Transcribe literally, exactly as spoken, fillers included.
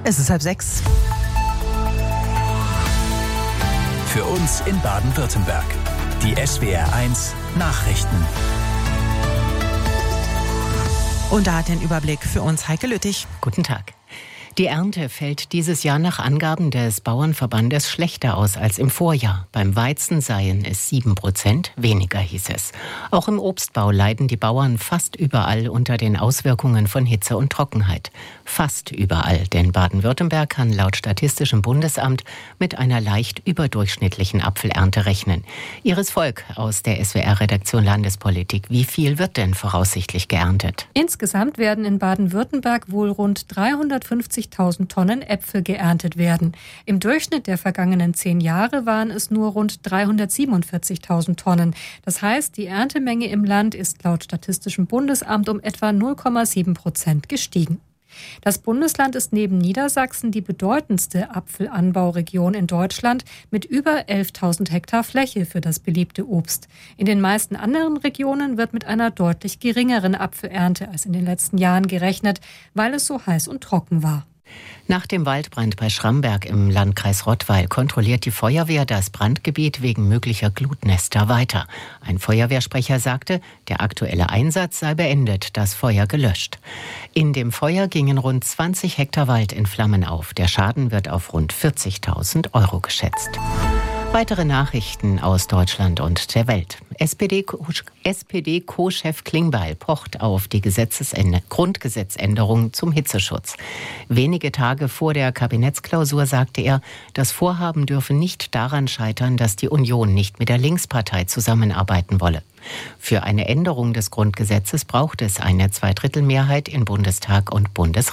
Es ist halb sechs. Für uns in Baden-Württemberg. Die S W R eins Nachrichten. Und da hat den Überblick für uns Heike Lüttich. Guten Tag. Die Ernte fällt dieses Jahr nach Angaben des Bauernverbandes schlechter aus als im Vorjahr. Beim Weizen seien es sieben Prozent weniger, hieß es. Auch im Obstbau leiden die Bauern fast überall unter den Auswirkungen von Hitze und Trockenheit. Fast überall, denn Baden-Württemberg kann laut Statistischem Bundesamt mit einer leicht überdurchschnittlichen Apfelernte rechnen. Iris Volk aus der S W R-Redaktion Landespolitik. Wie viel wird denn voraussichtlich geerntet? Insgesamt werden in Baden-Württemberg wohl rund dreihundertfünfzigtausend Tonnen Äpfel geerntet werden. Im Durchschnitt der vergangenen zehn Jahre waren es nur rund dreihundertsiebenundvierzigtausend Tonnen. Das heißt, die Erntemenge im Land ist laut Statistischem Bundesamt um etwa null Komma sieben Prozent gestiegen. Das Bundesland ist neben Niedersachsen die bedeutendste Apfelanbauregion in Deutschland mit über elftausend Hektar Fläche für das beliebte Obst. In den meisten anderen Regionen wird mit einer deutlich geringeren Apfelernte als in den letzten Jahren gerechnet, weil es so heiß und trocken war. Nach dem Waldbrand bei Schramberg im Landkreis Rottweil kontrolliert die Feuerwehr das Brandgebiet wegen möglicher Glutnester weiter. Ein Feuerwehrsprecher sagte, der aktuelle Einsatz sei beendet, das Feuer gelöscht. In dem Feuer gingen rund zwanzig Hektar Wald in Flammen auf. Der Schaden wird auf rund vierzigtausend Euro geschätzt. Weitere Nachrichten aus Deutschland und der Welt. S P D Co-Chef Klingbeil pocht auf die Gesetzesänderung, Grundgesetzänderung zum Hitzeschutz. Wenige Tage vor der Kabinettsklausur sagte er, das Vorhaben dürfe nicht daran scheitern, dass die Union nicht mit der Linkspartei zusammenarbeiten wolle. Für eine Änderung des Grundgesetzes braucht es eine Zweidrittelmehrheit in Bundestag und Bundesrat.